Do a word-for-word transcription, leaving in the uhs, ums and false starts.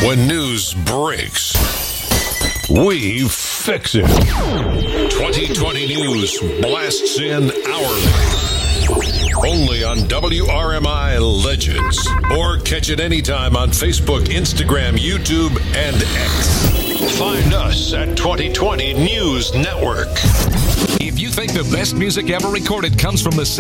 When news breaks, we fix it. twenty twenty News blasts in hourly. Only on W R M I Legends. Or catch it anytime on Facebook, Instagram, YouTube, and X. Find us at twenty twenty News Network. If you think the best music ever recorded comes from the